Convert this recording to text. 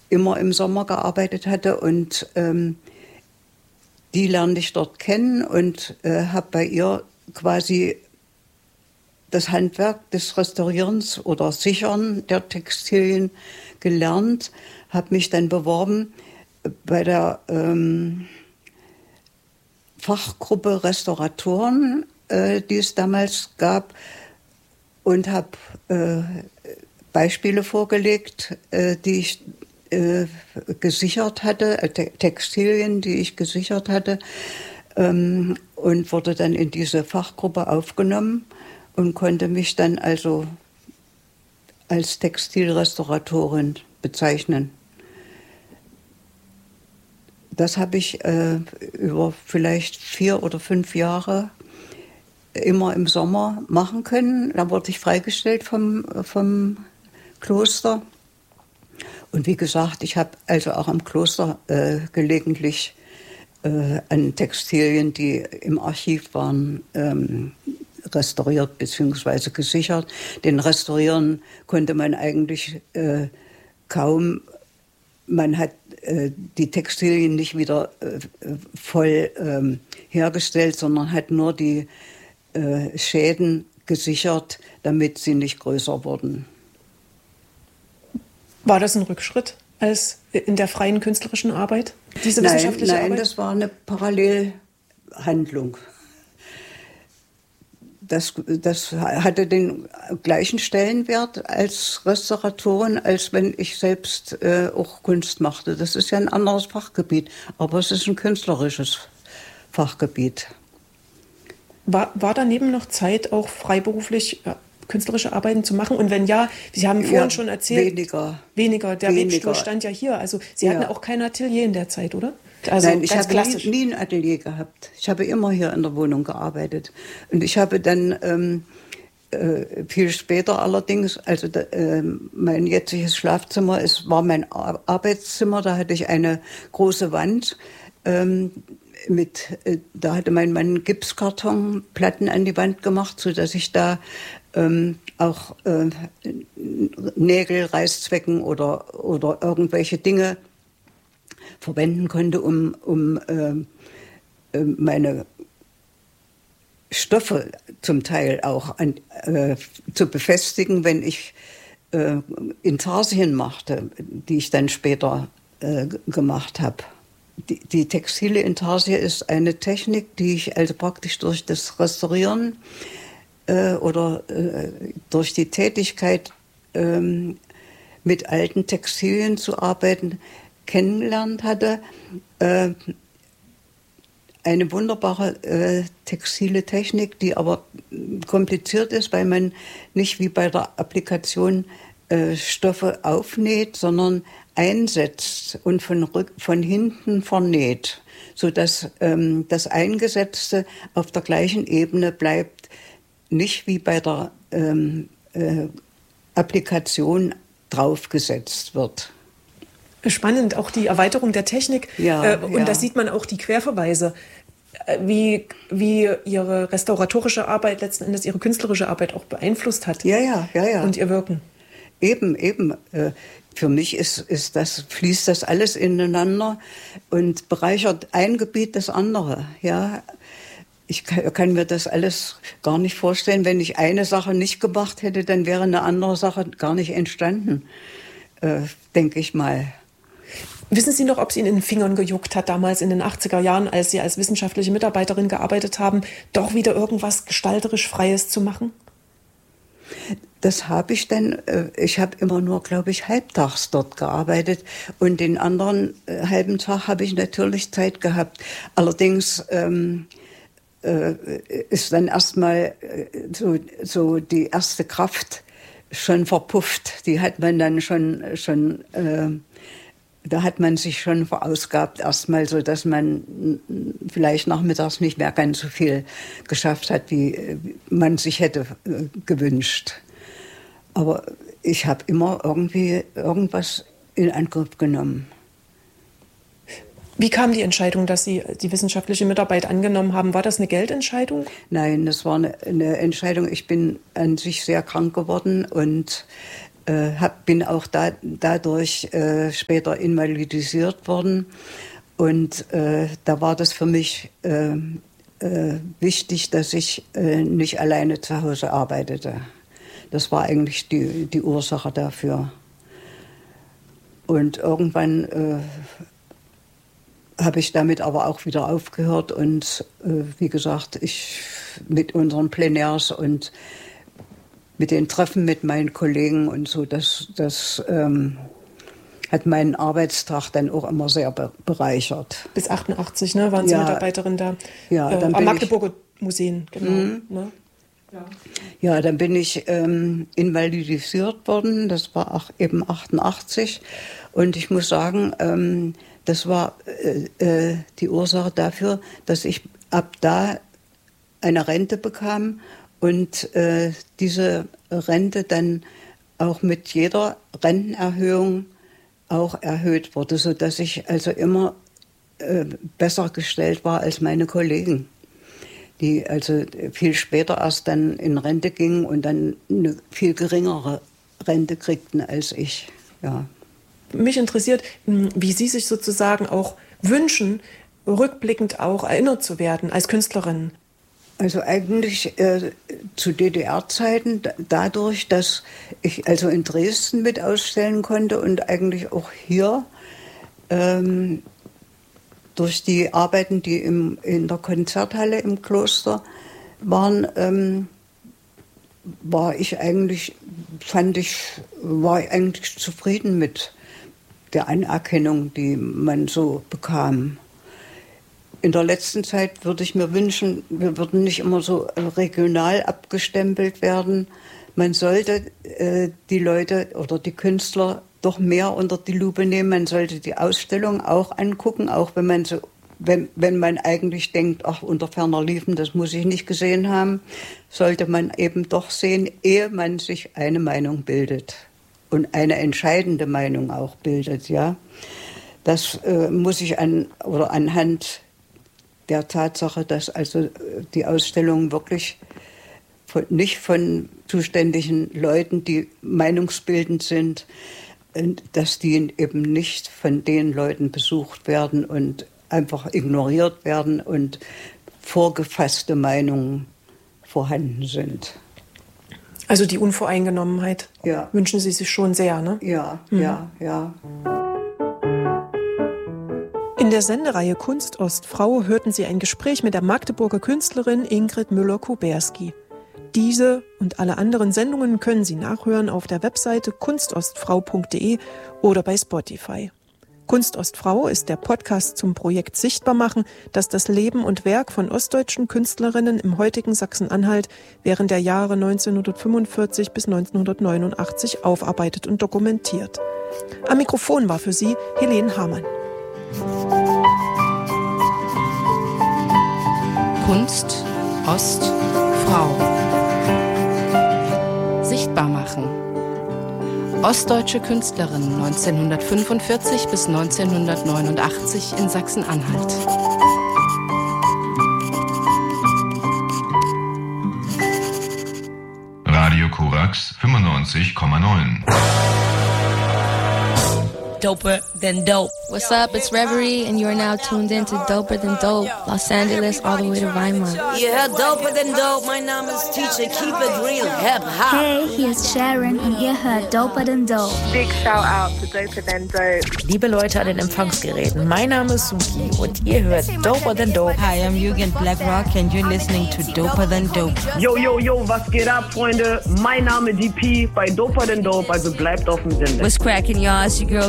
immer im Sommer gearbeitet hatte und die lernte ich dort kennen und habe bei ihr quasi das Handwerk des Restaurierens oder Sichern der Textilien gelernt, habe mich dann beworben bei der Fachgruppe Restauratoren, die es damals gab, und habe Beispiele vorgelegt, die ich gesichert hatte, Textilien, die ich gesichert hatte, und wurde dann in diese Fachgruppe aufgenommen und konnte mich dann also als Textilrestauratorin bezeichnen. Das habe ich über vielleicht 4 oder 5 Jahre immer im Sommer machen können. Dann wurde ich freigestellt vom Kloster. Und wie gesagt, ich habe also auch am Kloster gelegentlich an Textilien, die im Archiv waren, restauriert bzw. gesichert. Den Restaurieren konnte man eigentlich kaum. Man hat die Textilien nicht wieder voll hergestellt, sondern hat nur die Schäden gesichert, damit sie nicht größer wurden. War das ein Rückschritt als in der freien künstlerischen Arbeit, diese wissenschaftliche Arbeit? Nein, das war eine Parallelhandlung. Das hatte den gleichen Stellenwert als Restauratorin, als wenn ich selbst auch Kunst machte. Das ist ja ein anderes Fachgebiet, aber es ist ein künstlerisches Fachgebiet. War daneben noch Zeit, auch freiberuflich künstlerische Arbeiten zu machen? Und wenn ja, Sie haben vorhin schon erzählt... Weniger. Der Webstuhl stand ja hier. Also Sie hatten auch kein Atelier in der Zeit, oder? Also nein, ich habe nie ein Atelier gehabt. Ich habe immer hier in der Wohnung gearbeitet. Und ich habe dann viel später allerdings, also mein jetziges Schlafzimmer war mein Arbeitszimmer. Da hatte ich eine große Wand. Da hatte mein Mann Gipskartonplatten an die Wand gemacht, sodass ich da auch Nägel, Reißzwecken oder irgendwelche Dinge verwenden konnte, um meine Stoffe zum Teil auch zu befestigen, wenn ich Intarsien machte, die ich dann später gemacht habe. Die textile Intarsie ist eine Technik, die ich also praktisch durch das Restaurieren oder durch die Tätigkeit mit alten Textilien zu arbeiten kennengelernt hatte. Eine wunderbare textile Technik, die aber kompliziert ist, weil man nicht wie bei der Applikation Stoffe aufnäht, sondern einsetzt und von hinten vernäht, sodass das Eingesetzte auf der gleichen Ebene bleibt, nicht wie bei der Applikation draufgesetzt wird. Spannend, auch die Erweiterung der Technik. Und da sieht man auch die Querverweise, wie Ihre restauratorische Arbeit letzten Endes Ihre künstlerische Arbeit auch beeinflusst hat. Ja. Und Ihr Wirken. Eben. Für mich fließt das alles ineinander und bereichert ein Gebiet das andere. Ja. Ich kann mir das alles gar nicht vorstellen. Wenn ich eine Sache nicht gemacht hätte, dann wäre eine andere Sache gar nicht entstanden, denke ich mal. Wissen Sie noch, ob es Ihnen in den Fingern gejuckt hat, damals in den 80er Jahren, als Sie als wissenschaftliche Mitarbeiterin gearbeitet haben, doch wieder irgendwas gestalterisch Freies zu machen? Das habe ich dann, ich habe immer nur, glaube ich, halbtags dort gearbeitet und den anderen halben Tag habe ich natürlich Zeit gehabt. Allerdings ist dann erstmal so die erste Kraft schon verpufft. Die hat man dann schon da hat man sich schon verausgabt erstmal, so dass man vielleicht nachmittags nicht mehr ganz so viel geschafft hat, wie man sich hätte gewünscht. Aber ich habe immer irgendwie irgendwas in Angriff genommen. Wie kam die Entscheidung, dass Sie die wissenschaftliche Mitarbeit angenommen haben? War das eine Geldentscheidung? Nein, das war eine Entscheidung. Ich bin an sich sehr krank geworden und bin auch dadurch später invalidisiert worden. Und da war das für mich wichtig, dass ich nicht alleine zu Hause arbeitete. Das war eigentlich die Ursache dafür. Und irgendwann habe ich damit aber auch wieder aufgehört. Und wie gesagt, mit unseren Plenärs und mit den Treffen mit meinen Kollegen und so, das hat meinen Arbeitstag dann auch immer sehr bereichert. Bis 88, ne, waren Sie Mitarbeiterin da? Ja, am Magdeburger Museen, genau. Ne? Ja, dann bin ich invalidisiert worden. Das war eben 88. Und ich muss sagen, das war die Ursache dafür, dass ich ab da eine Rente bekam und diese Rente dann auch mit jeder Rentenerhöhung auch erhöht wurde, sodass ich also immer besser gestellt war als meine Kollegen, die also viel später erst dann in Rente gingen und dann eine viel geringere Rente kriegten als ich. Ja. Mich interessiert, wie Sie sich sozusagen auch wünschen, rückblickend auch erinnert zu werden als Künstlerin. Also eigentlich zu DDR-Zeiten dadurch, dass ich also in Dresden mit ausstellen konnte und eigentlich auch hier durch die Arbeiten, die in der Konzerthalle im Kloster waren, war ich eigentlich zufrieden mit der Anerkennung, die man so bekam. In der letzten Zeit würde ich mir wünschen, wir würden nicht immer so regional abgestempelt werden. Man sollte die Leute oder die Künstler doch mehr unter die Lupe nehmen. Man sollte die Ausstellung auch angucken, auch wenn man eigentlich denkt, ach, unter ferner Liefen, das muss ich nicht gesehen haben, sollte man eben doch sehen, ehe man sich eine Meinung bildet und eine entscheidende Meinung auch bildet. Ja, das muss ich anhand der Tatsache, dass also die Ausstellung wirklich nicht von zuständigen Leuten, die meinungsbildend sind, dass die eben nicht von den Leuten besucht werden und einfach ignoriert werden und vorgefasste Meinungen vorhanden sind. Also die Unvoreingenommenheit wünschen Sie sich schon sehr, ne? Ja. In der Sendereihe Kunst Ostfrau hörten Sie ein Gespräch mit der Magdeburger Künstlerin Ingrid Müller-Kuberski. Diese und alle anderen Sendungen können Sie nachhören auf der Webseite kunstostfrau.de oder bei Spotify. Kunst Ostfrau ist der Podcast zum Projekt Sichtbarmachen, das das Leben und Werk von ostdeutschen Künstlerinnen im heutigen Sachsen-Anhalt während der Jahre 1945 bis 1989 aufarbeitet und dokumentiert. Am Mikrofon war für Sie Helene Hamann. Kunst Ostfrau. Sichtbar machen. Ostdeutsche Künstlerin 1945 bis 1989 in Sachsen-Anhalt. Radio Korax 95,9. Doper than dope. What's up? It's Reverie, and you're now tuned in to Doper Than Dope, Los Angeles all the way to Weimar. Yeah, Doper than dope. Mein Name ist Teacher. Keep it real, hip hop. Hey, hier ist Sharon und ihr hört Doper Than Dope. Big shout out to Doper Than Dope. Liebe Leute an den Empfangsgeräten, mein Name ist Suki und ihr hört Doper Than Dope. Hi, I'm Jürgen Blackrock and you're listening to Doper Than Dope. Yo, was geht ab, Freunde? Mein Name DP bei Doper Than Dope, also bleibt auf dem Sender. What's cracking, y'all? It's your girl